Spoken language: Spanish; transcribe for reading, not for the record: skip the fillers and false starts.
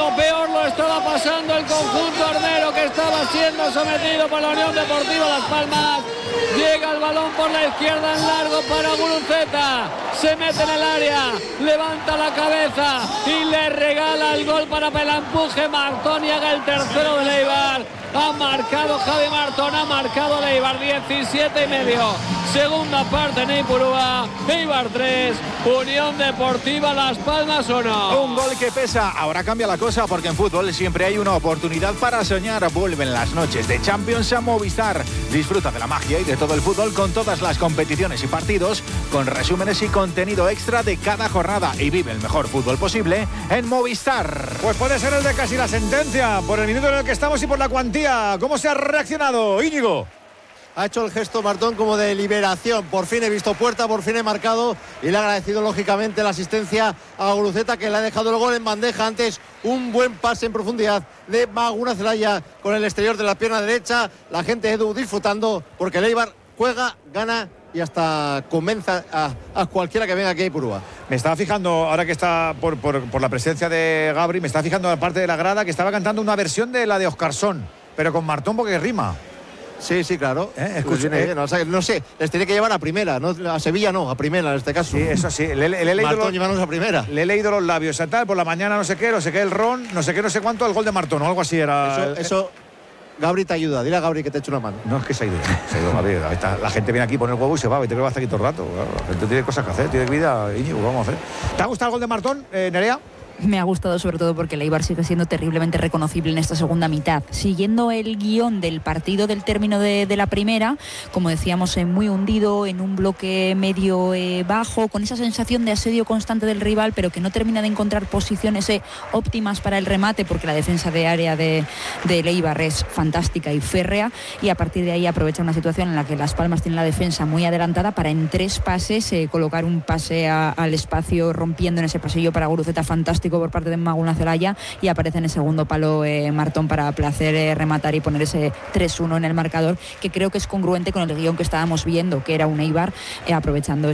cuando peor lo estaba pasando el conjunto armero, que estaba siendo sometido por la Unión Deportiva Las Palmas. Llega el balón por la izquierda en largo para Guruceta, se mete en el área, levanta la cabeza y le regala el gol para el empuje Martón y haga el tercero de Eibar. Ha marcado Javi Martón, ha marcado Eibar, 17,5. Segunda parte en Ipurúa, Eibar 3, Unión Deportiva Las Palmas 1. Un gol que pesa. Ahora cambia la cosa porque en fútbol siempre hay una oportunidad para soñar. Vuelven las noches de Champions a Movistar. Disfruta de la magia y de todo el fútbol con todas las competiciones y partidos, con resúmenes y contenido extra de cada jornada, y vive el mejor fútbol posible en Movistar. Pues puede ser el de casi la sentencia, por el minuto en el que estamos y por la cuantía. ¿Cómo se ha reaccionado, Íñigo? Ha hecho el gesto Martón como de liberación. Por fin he visto puerta, por fin he marcado, y le ha agradecido lógicamente la asistencia a Guruceta, que le ha dejado el gol en bandeja. Antes un buen pase en profundidad de Maguna Zelaya con el exterior de la pierna derecha. La gente de Edu disfrutando porque el Eibar juega, gana y hasta convenza a cualquiera que venga aquí a Ipurúa. Me estaba fijando, ahora que está por la presencia de Gabri, me estaba fijando en la parte de la grada que estaba cantando una versión de la de Oscarsson, pero con Martón porque rima. Sí, claro. Escucha, no sé, les tiene que llevar a primera, no a Sevilla, no, a primera en este caso. Sí, eso sí. Le he leído llevarnos a primera. Le he leído los labios, tal, por la mañana no sé qué el ron, no sé qué cuánto, el gol de Martón o algo así era. Eso Gabri te ayuda, dile a Gabri que te eche una mano. No, es que se ha ido Gabri. La gente viene aquí, pone el huevo y se va, y te va a estar aquí todo el rato. La gente tiene cosas que hacer, tiene vida, Íñigo, vamos a hacer. ¿Te ha gustado el gol de Martón, Nerea? Me ha gustado sobre todo porque el Eibar sigue siendo terriblemente reconocible en esta segunda mitad. Siguiendo el guión del partido del término de la primera, como decíamos, muy hundido, en un bloque medio bajo, con esa sensación de asedio constante del rival, pero que no termina de encontrar posiciones óptimas para el remate, porque la defensa de área del Eibar es fantástica y férrea, y a partir de ahí aprovecha una situación en la que Las Palmas tiene la defensa muy adelantada para en 3 pases colocar un pase al espacio, rompiendo en ese pasillo para Guruceta fantástico por parte de Maguna Zelaya, y aparece en el segundo palo Martón para placer rematar y poner ese 3-1 en el marcador, que creo que es congruente con el guión que estábamos viendo, que era un Eibar aprovechando